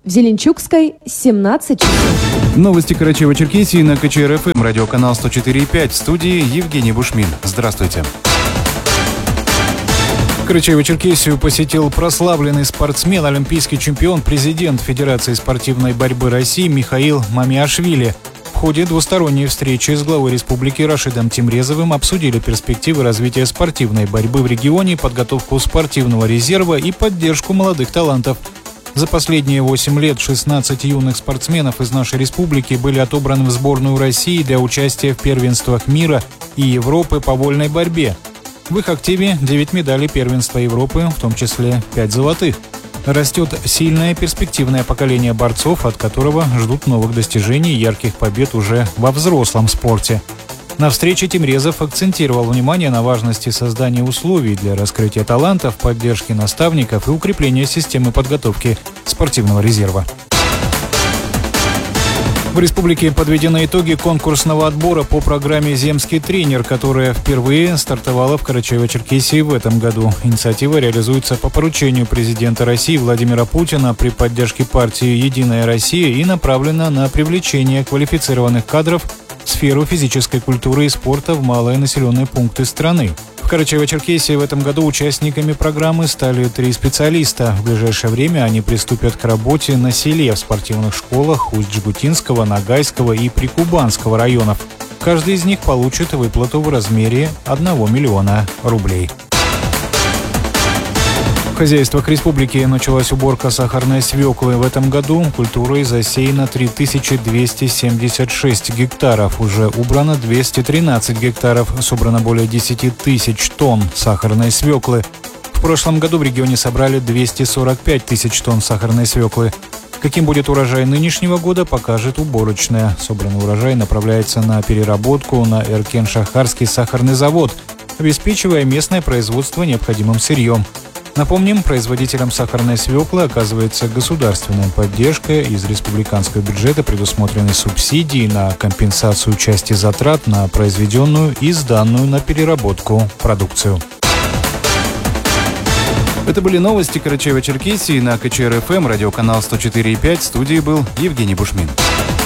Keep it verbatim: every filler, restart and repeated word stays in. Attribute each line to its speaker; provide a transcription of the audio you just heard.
Speaker 1: В Зеленчукской семнадцать часов.
Speaker 2: Новости Карачаево-Черкесии на ка че эр эф эм, радиоканал сто четыре и пять. В студии Евгений Бушмин. Здравствуйте. Карачаево-Черкесию посетил прославленный спортсмен, олимпийский чемпион, президент Федерации спортивной борьбы России Михаил Мамиашвили. В ходе двусторонней встречи с главой республики Рашидом Тимрезовым обсудили перспективы развития спортивной борьбы в регионе, подготовку спортивного резерва и поддержку молодых талантов. За последние восемь лет шестнадцать юных спортсменов из нашей республики были отобраны в сборную России для участия в первенствах мира и Европы по вольной борьбе. В их активе девять медалей первенства Европы, в том числе пять золотых. Растет сильное перспективное поколение борцов, от которого ждут новых достижений и ярких побед уже во взрослом спорте. На встрече Тимрезов акцентировал внимание на важности создания условий для раскрытия талантов, поддержки наставников и укрепления системы подготовки спортивного резерва. В республике подведены итоги конкурсного отбора по программе «Земский тренер», которая впервые стартовала в Карачаево-Черкесии в этом году. Инициатива реализуется по поручению президента России Владимира Путина при поддержке партии «Единая Россия» и направлена на привлечение квалифицированных кадров в сферу физической культуры и спорта в малые населенные пункты страны. В Карачаево-Черкесии в этом году участниками программы стали три специалиста. В ближайшее время они приступят к работе на селе в спортивных школах Усть-Жгутинского, Ногайского и Прикубанского районов. Каждый из них получит выплату в размере одного миллиона рублей. В хозяйствах республики началась уборка сахарной свеклы. В этом году культурой засеяно три тысячи двести семьдесят шесть гектаров. Уже убрано двести тринадцать гектаров. Собрано более десять тысяч тонн сахарной свеклы. В прошлом году в регионе собрали двести сорок пять тысяч тонн сахарной свеклы. Каким будет урожай нынешнего года, покажет уборочная. Собранный урожай направляется на переработку на Эркен-Шахарский сахарный завод, обеспечивая местное производство необходимым сырьем. Напомним, производителям сахарной свеклы оказывается государственная поддержка. Из республиканского бюджета предусмотрены субсидии на компенсацию части затрат на произведенную и сданную на переработку продукцию. Это были новости Карачаево-Черкесии на ка че эр эф эм, радиоканал сто четыре и пять. В студии был Евгений Бушмин.